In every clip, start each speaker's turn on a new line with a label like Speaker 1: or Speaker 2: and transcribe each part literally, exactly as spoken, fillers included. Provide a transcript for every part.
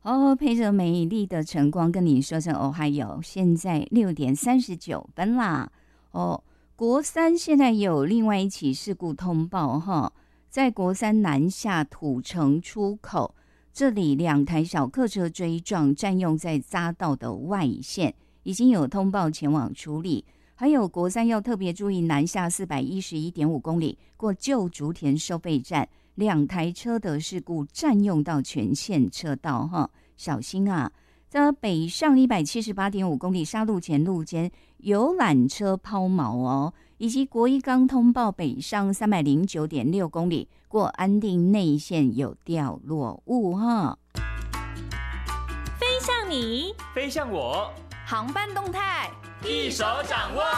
Speaker 1: 哦，陪着美丽的晨光跟你说声哦嗨哟，现在六点三十九分啦。哦，国三现在有另外一起事故通报哈，在国三南下土城出口，这里两台小客车追撞，占用在匝道的外线，已经有通报前往处理。还有国三要特别注意南下四百一十一点五公里过旧竹田收费站。两台车的事故占用到全线车道哈，小心啊！在北上一百七十八点五公里沙鹿前路间游览车抛锚哦，以及国一刚通报北上三百零九点六公里过安定内线有掉落物哈。
Speaker 2: 飞向你，
Speaker 3: 飞向我，
Speaker 2: 航班动态
Speaker 3: 一手掌握。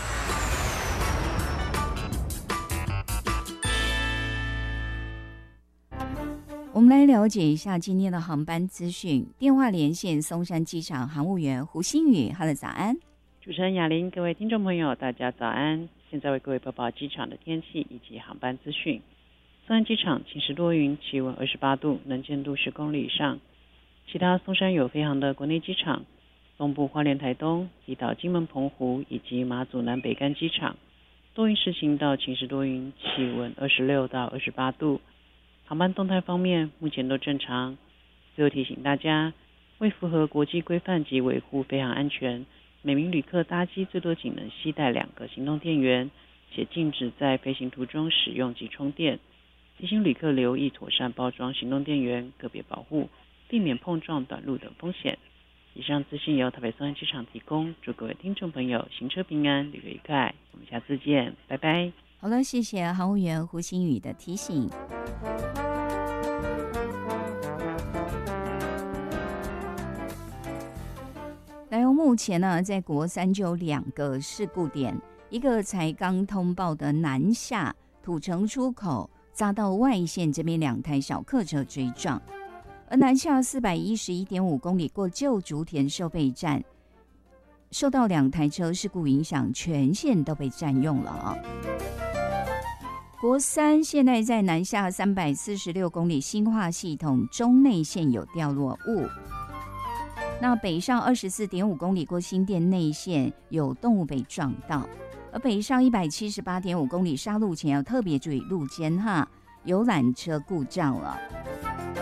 Speaker 1: 我们来了解一下今天的航班资讯。电话连线松山机场航务员胡新宇，哈喽，早安。
Speaker 4: 主持人雅玲，各位听众朋友，大家早安。现在为各位播报机场的天气以及航班资讯。松山机场晴时多云，气温二十八度，能见度十公里以上。其他松山有飞航的国内机场，东部花莲台东、离岛金门澎湖以及马祖南北干机场，多云时晴到晴时多云，气温二十六到二十八度。航班动态方面，目前都正常。最后提醒大家，为符合国际规范及维护飞航安全，每名旅客搭机最多仅能携带两个行动电源，且禁止在飞行途中使用及充电。提醒旅客留意妥善包装行动电源，个别保护，避免碰撞、短路等风险。以上资讯由台北松山机场提供，祝各位听众朋友行车平安，旅游愉快。我们下次见，拜拜。
Speaker 1: 好了，谢谢航务员胡新宇的提醒。来，目前呢，在国三就有两个事故点，一个才刚通报的南下土城出口匝道外线这边两台小客车追撞，而南下四百一十一点五公里过旧竹田收费站，受到两台车事故影响，全线都被占用了啊。国三现在在南下三百四十六公里新化系统中内线有掉落物，那北上二十四点五公里过新店内线有动物被撞到，而北上一百七十八点五公里沙鹿前要特别注意路肩哈，游览车故障了。